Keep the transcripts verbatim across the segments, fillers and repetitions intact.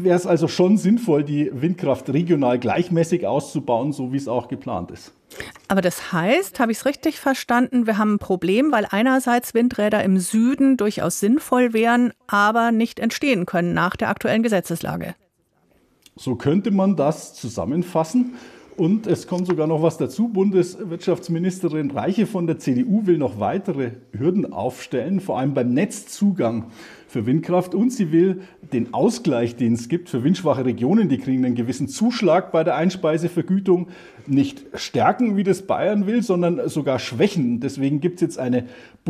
wäre es also schon sinnvoll, die Windkraft regional gleichmäßig auszubauen, so wie es auch geplant ist. Aber das heißt, habe ich es richtig verstanden, wir haben ein Problem, weil einerseits Windräder im Süden durchaus sinnvoll wären, aber nicht entstehen können nach der aktuellen Gesetzeslage. So könnte man das zusammenfassen. Und es kommt sogar noch was dazu. Bundeswirtschaftsministerin Reiche von der C D U will noch weitere Hürden aufstellen, vor allem beim Netzzugang für Windkraft. Und sie will den Ausgleich, den es gibt für windschwache Regionen, die kriegen einen gewissen Zuschlag bei der Einspeisevergütung, nicht stärken, wie das Bayern will, sondern sogar schwächen. Deswegen gibt es jetzt eine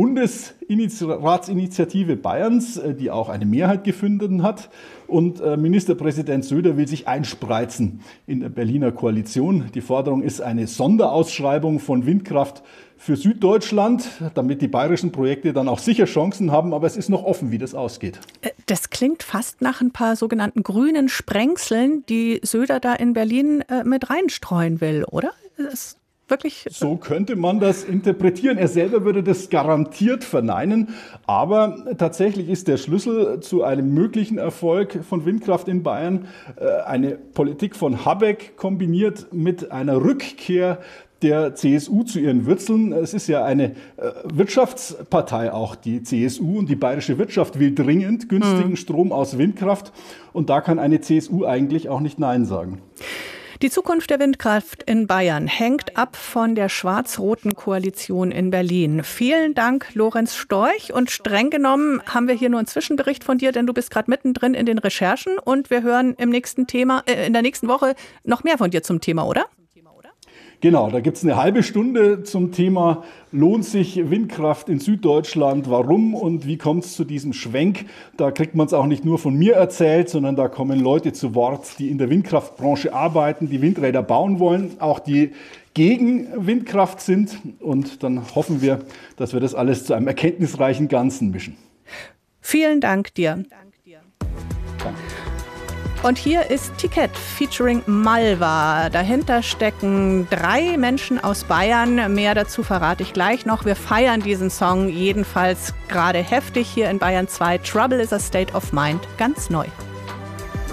Bundesratsinitiative Bayerns, die auch eine Mehrheit gefunden hat. Und Ministerpräsident Söder will sich einspreizen in der Berliner Koalition. Die Forderung ist eine Sonderausschreibung von Windkraft für Süddeutschland, damit die bayerischen Projekte dann auch sicher Chancen haben. Aber es ist noch offen, wie das ausgeht. Das klingt fast nach ein paar sogenannten grünen Sprengseln, die Söder da in Berlin äh, mit reinstreuen will, oder? Das Wirklich? So könnte man das interpretieren. Er selber würde das garantiert verneinen. Aber tatsächlich ist der Schlüssel zu einem möglichen Erfolg von Windkraft in Bayern eine Politik von Habeck kombiniert mit einer Rückkehr der C S U zu ihren Wurzeln. Es ist ja eine Wirtschaftspartei auch, die C S U, und die bayerische Wirtschaft will dringend günstigen mhm. Strom aus Windkraft. Und da kann eine C S U eigentlich auch nicht Nein sagen. Die Zukunft der Windkraft in Bayern hängt ab von der schwarz-roten Koalition in Berlin. Vielen Dank, Lorenz Storch. Und streng genommen haben wir hier nur einen Zwischenbericht von dir, denn du bist gerade mittendrin in den Recherchen und wir hören im nächsten Thema, äh, in der nächsten Woche noch mehr von dir zum Thema, oder? Genau, da gibt es eine halbe Stunde zum Thema, lohnt sich Windkraft in Süddeutschland, warum und wie kommt es zu diesem Schwenk? Da kriegt man es auch nicht nur von mir erzählt, sondern da kommen Leute zu Wort, die in der Windkraftbranche arbeiten, die Windräder bauen wollen, auch die gegen Windkraft sind. Und dann hoffen wir, dass wir das alles zu einem erkenntnisreichen Ganzen mischen. Vielen Dank dir. Danke. Und hier ist Ticket featuring Malva. Dahinter stecken drei Menschen aus Bayern. Mehr dazu verrate ich gleich noch. Wir feiern diesen Song jedenfalls gerade heftig hier in Bayern zwei. Trouble is a State of Mind, ganz neu.